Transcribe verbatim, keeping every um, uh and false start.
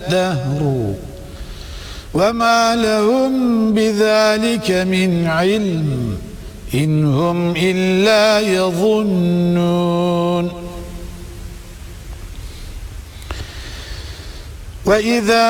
الدهر وما لهم بذلك من علم إن هم إلا يظنون. وإذا